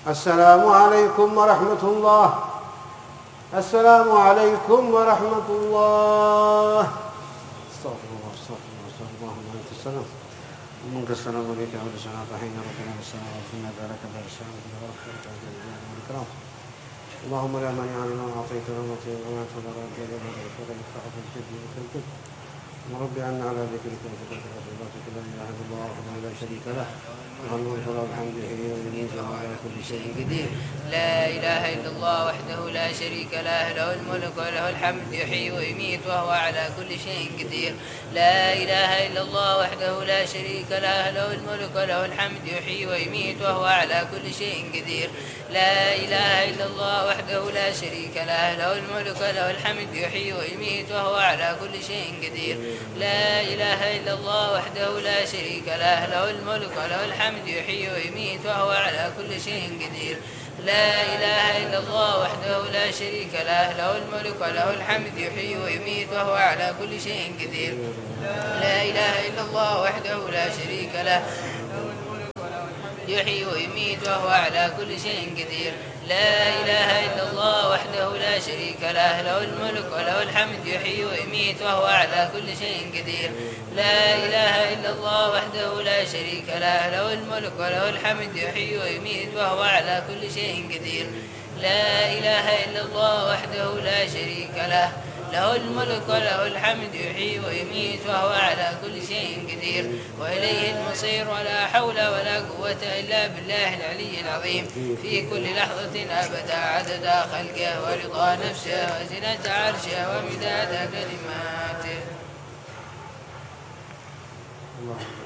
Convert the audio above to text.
السلام عليكم ورحمة الله. السلام عليكم ورحمة الله. استغفر الله استغفر الله استغفر الله. اللهم أنت السلام ومنك السلام عليك يا ولد السلام فحين ربنا بالسلام وفينا ذلك دار السلام والكرام. اللهم لا مانع لما أعطيتنا وما تضرك لنا ولا ينفع في الجد والجد. ورب عنا على ذكرك وشكرك وصلاتك لا إله إلا الله وحده لا شريك له له الملك وله الحمد حين ويميت وهو على كل شيء قدير. لا إله إلا الله وحده لا شريك له له الملك وله الحمد يحيي ويميت وهو على كل شيء قدير. لا إله إلا الله وحده لا شريك له له الملك وله الحمد يحيي ويميت وهو على كل شيء قدير. لا إله إلا الله وحده لا شريك له له الملك وله الحمد يحيي ويميت وهو على كل شيء قدير. لا إله إلا الله وحده لا شريك له له الملك وله الحمد يحيي ويميت وهو على كل شيء قدير. لا إله إلا الله وحده لا شريك له له الملك وله الحمد يحيي ويميت وهو على كل شيء قدير. لا إله إلا الله وحده لا شريك له يحيي ويميت وهو على كل شيء قدير. لا إله إلا الله وحده لا شريك له له الملك وله الحمد يحيي ويميت وهو على كل شيء قدير. لا إله إلا الله وحده لا شريك له له الملك وله الحمد يحيي ويميت وهو على كل شيء قدير. لا إله إلا الله وحده لا شريك له له الملك وله الحمد يحيي ويميت وهو على كل شيء قدير. وإليه المصير ولا حول ولا قوة إلا بالله العلي العظيم في كل لحظة أبدا عدد خلقه ورضا نفسه وزنة عرشه ومداد كلماته.